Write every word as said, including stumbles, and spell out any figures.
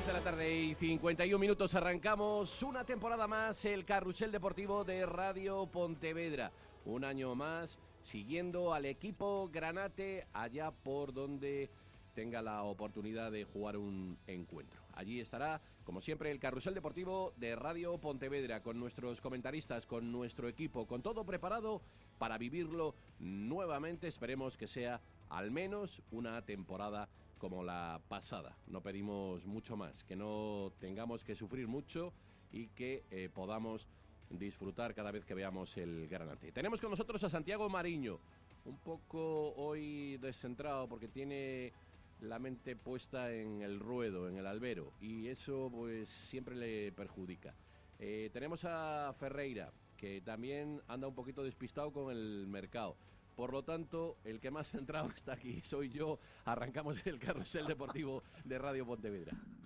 de la tarde y cincuenta y un minutos arrancamos una temporada más el Carrusel Deportivo de Radio Pontevedra. Un año más siguiendo al equipo granate allá por donde tenga la oportunidad de jugar un encuentro. Allí estará, como siempre, el Carrusel Deportivo de Radio Pontevedra, con nuestros comentaristas, con nuestro equipo, con todo preparado para vivirlo nuevamente. Esperemos que sea al menos una temporada como la pasada. No pedimos mucho más, que no tengamos que sufrir mucho y que eh, podamos disfrutar cada vez que veamos el granate. Tenemos con nosotros a Santiago Mariño, un poco hoy descentrado porque tiene la mente puesta en el ruedo, en el albero, y eso pues siempre le perjudica. Eh, tenemos a Ferreira, que también anda un poquito despistado con el mercado. Por lo tanto, el que más centrado está aquí soy yo. Arrancamos el Carrusel Deportivo de Radio Pontevedra.